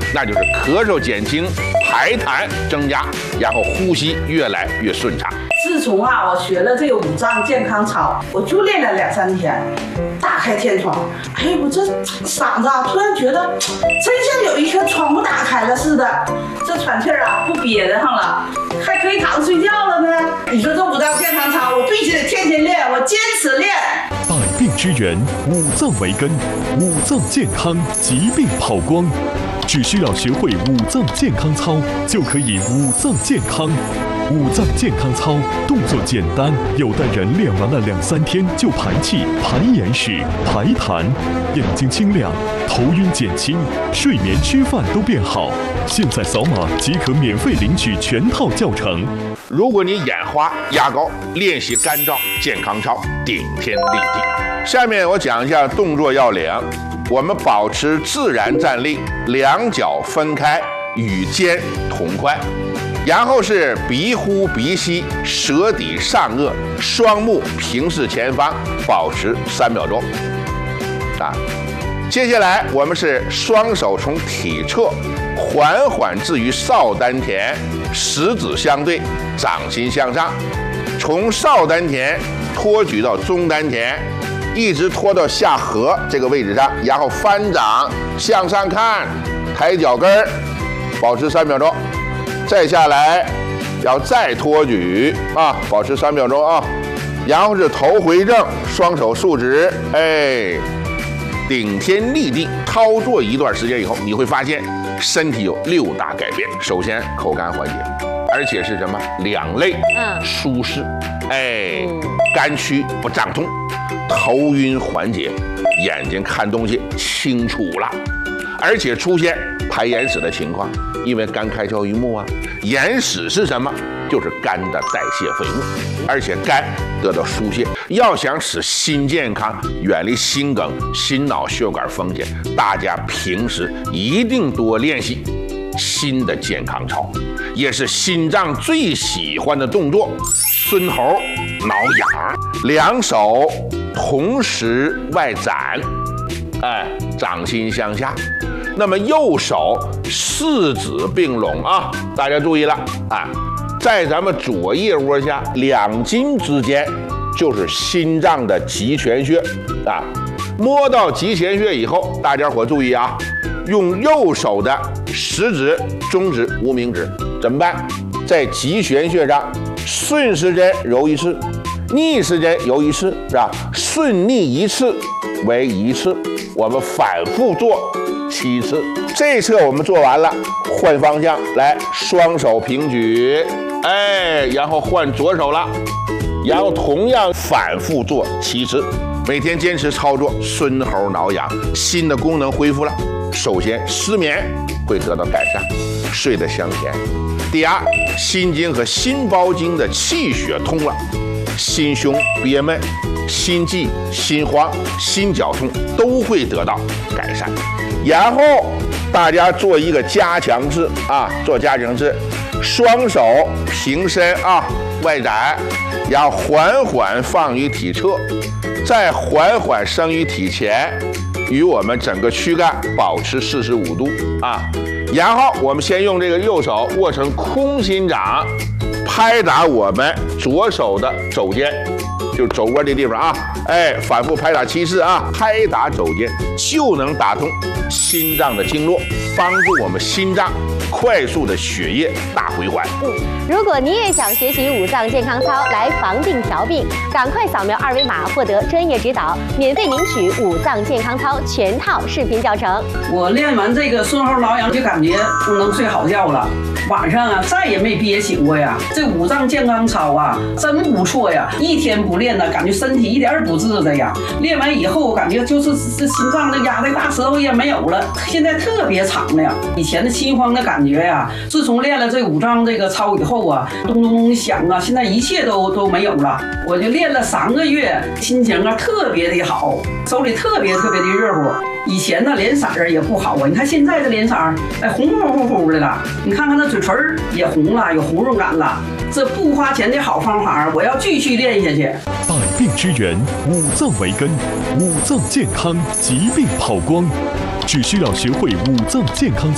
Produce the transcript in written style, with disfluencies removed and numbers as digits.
那就是咳嗽减轻，排痰增加，然后呼吸越来越顺畅。 自从我学了这个五脏健康操，我就练了2-3天，打开天窗，我这嗓子突然觉得真像有一颗窗户打开了似的，这喘气不憋得上了，还可以躺着睡觉了呢。你说这五脏健康操，我必须得天天练，我坚持练。 百病之源，五脏为根，五脏健康，疾病跑光。只需要学会五脏健康操，就可以五脏健康。五脏健康操动作简单，有的人练完了2-3天就排气、排眼屎、排痰，眼睛清亮，头晕减轻，睡眠吃饭都变好。现在扫码即可免费领取全套教程。 如果你眼花、牙膏，练习干燥健康操，顶天立地。下面我讲一下动作要领。我们保持自然站立，两脚分开，与肩同宽。然后是鼻呼鼻吸，舌抵上颚，双目平视前方，保持3秒钟。接下来我们是双手从体侧缓缓置于少丹田，食指相对，掌心向上，从少丹田托举到中丹田，一直拖到下颌这个位置上，然后翻掌向上看，抬脚跟儿，保持3秒钟。再下来，要再托举保持3秒钟啊。然后是头回正，双手竖直，顶天立地。操作一段时间以后，你会发现身体有6大改变。首先，口干缓解，而且是什么？两肋舒适，肝区不胀痛，头晕缓解，眼睛看东西清楚了，而且出现排眼屎的情况，因为肝开窍于目啊。眼屎是什么？就是肝的代谢废物，而且肝得到疏泄。要想使心健康，远离心梗、心脑血管风险，大家平时一定多练习心的健康操，也是心脏最喜欢的动作。孙猴挠痒，两手同时外展，掌心向下。那么右手四指并拢啊，大家注意了在咱们左腋窝下2筋之间就是心脏的极泉穴摸到极泉穴以后，大家伙注意啊，用右手的食指、中指、无名指怎么办？在极泉穴上顺时针揉1次，逆时针揉1次，是吧？顺逆1次为1次，我们反复做7次。这侧我们做完了，换方向来，双手平举，然后换左手了，然后同样反复做7次。每天坚持操作，孙猴挠痒，心的功能恢复了。首先，失眠会得到改善，睡得香甜。第二，心经和心包经的气血通了，心胸憋闷、心悸、心慌、心绞痛都会得到改善。然后大家做一个加强式做加强式，双手平伸外展，然后缓缓放于体侧，再缓缓升于体前，与我们整个躯干保持45度然后我们先用这个右手握成空心掌，拍打我们左手的肘尖，就是肘窝这地方反复拍打7次拍打肘尖就能打通心脏的经络，帮助我们心脏快速的血液大回环。 如果你也想学习五脏健康操来防病调病，赶快扫描2维码获得专业指导，免费领取五脏健康操全套视频教程。 我练完这个孙猴挠痒就感觉不能睡好觉了，晚上再也没憋醒过呀。这五脏健康操真不错呀，一天不练呢，感觉身体一点不自在呀。练完以后，我感觉就是这心脏的压的大舌头也没有了，现在特别长了呀。以前的心慌的感觉呀，自从练了这五脏这个操以后咚咚咚响现在一切都没有了。我就练了3个月，心情特别的好，手里特别的热乎。以前呢脸色也不好你看现在的脸色红乎乎的了，你看看那嘴唇也红了，有红润感了。这不花钱的好方法，我要继续练下去。 百病之源，五脏为根，五脏健康，疾病跑光。只需要学会五脏健康